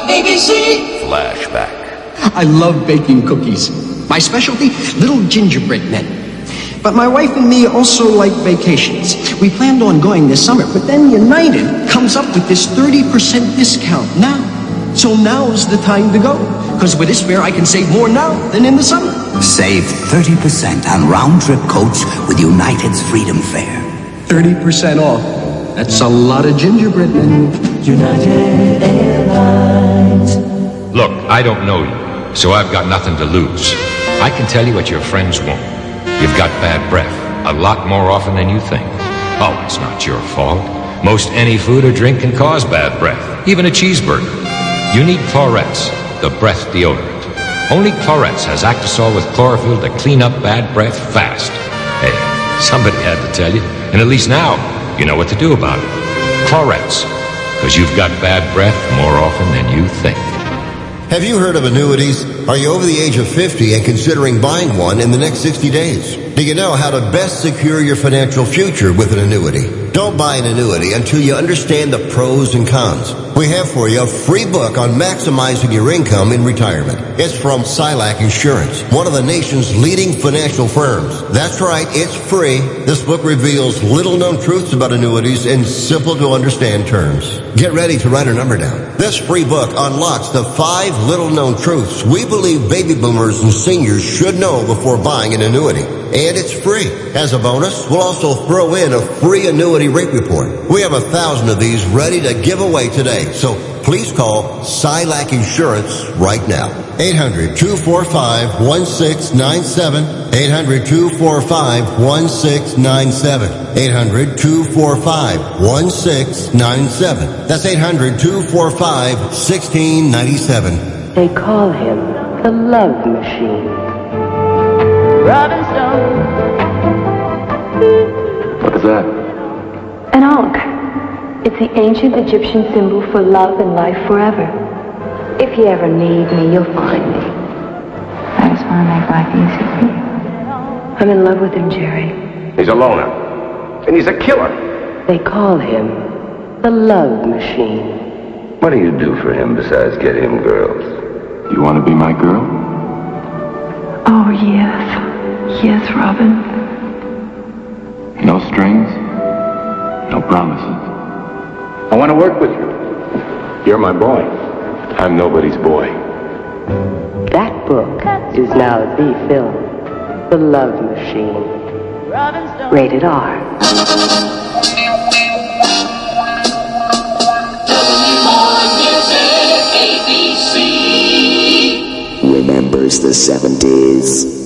ABC. Flashback. I love baking cookies. My specialty, little gingerbread men. But my wife and me also like vacations. We planned on going this summer, but then United comes up with this 30% discount now. So now's the time to go. Because with this fare, I can save more now than in the summer. Save 30% on round-trip coach with United's Freedom Fare. 30% off. That's a lot of gingerbread men. United Airlines. Look, I don't know you, so I've got nothing to lose. I can tell you what your friends won't. You've got bad breath, a lot more often than you think. Oh, it's not your fault. Most any food or drink can cause bad breath, even a cheeseburger. You need Clorettes, the breath deodorant. Only Clorettes has Actisol with chlorophyll to clean up bad breath fast. Hey, somebody had to tell you, and at least now you know what to do about it. Clorettes, because you've got bad breath more often than you think. Have you heard of annuities? Are you over the age of 50 and considering buying one in the next 60 days? Do you know how to best secure your financial future with an annuity? Don't buy an annuity until you understand the pros and cons. We have for you a free book on maximizing your income in retirement. It's from Silac Insurance, one of the nation's leading financial firms. That's right, it's free. This book reveals little-known truths about annuities in simple-to-understand terms. Get ready to write a number down. This free book unlocks the 5 little-known truths we believe baby boomers and seniors should know before buying an annuity. And it's free. As a bonus, we'll also throw in a free annuity rate report. We have 1,000 of these ready to give away today. So please call Silac Insurance right now. 800-245-1697. 800-245-1697. 800-245-1697. That's 800-245-1697. They call him the Love Machine. Robin Stone. What is that? An ankh. It's the ancient Egyptian symbol for love and life forever. If you ever need me, you'll find me. I just want to make life easy for you. I'm in love with him, Jerry. He's a loner. And he's a killer. They call him the Love Machine. What do you do for him besides get him girls? You want to be my girl? Oh, yes. Yes, Robin. No strings, no promises. I want to work with you. You're my boy. I'm nobody's boy. That book is now the film, The Love Machine. Rated R. ABC. Remembers the 70s.